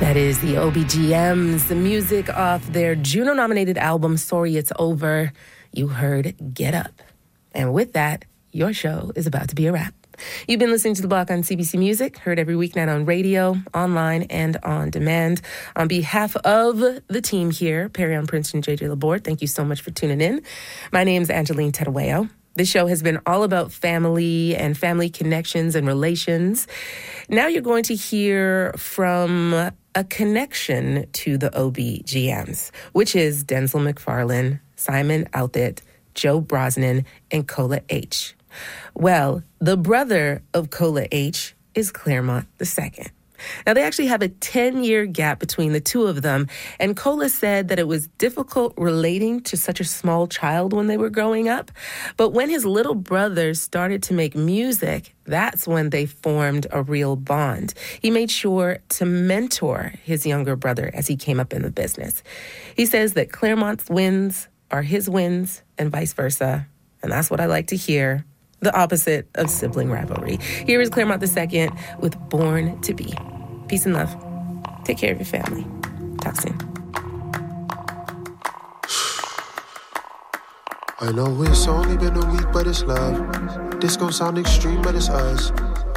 That is the OBGMs, the music off their Juno-nominated album, Sorry It's Over. You heard Get Up. And with that, your show is about to be a wrap. You've been listening to The Block on CBC Music, heard every weeknight on radio, online, and on demand. On behalf of the team here, Perry-on Princeton, JJ Laborde, thank you so much for tuning in. My name's Angeline Tedaweo. This show has been all about family and family connections and relations. Now you're going to hear from a connection to the OBGMs, which is Denzel McFarlane, Simon Outhet, Joe Brosnan, and Cola H. Well, the brother of Cola H is Claremont II. Now, they actually have a 10-year gap between the two of them, and Cola said that it was difficult relating to such a small child when they were growing up. But when his little brother started to make music, that's when they formed a real bond. He made sure to mentor his younger brother as he came up in the business. He says that Claremont's wins are his wins and vice versa, and that's what I like to hear. The opposite of sibling rivalry. Here is Claremont II with Born to Be. Peace and love. Take care of your family. Talk soon. I know it's only been a week, but it's love. This gon' sound extreme, but it's us.